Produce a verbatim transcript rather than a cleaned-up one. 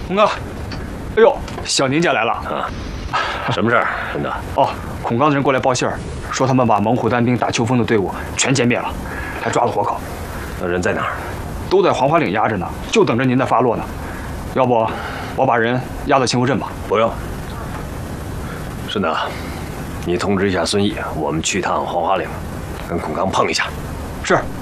孔哥，哎呦，小宁家来了啊！什么事儿，顺德？ 哦，孔刚的人过来报信儿，说他们把猛虎单兵打秋风的队伍全歼灭了，还抓了活口。 那人在哪儿？ 都在黄花岭压着呢，就等着您的发落呢。要不，我把人押到清湖镇吧？ 不用。顺德，你通知一下孙毅，我们去趟黄花岭，跟孔刚碰一下。 是。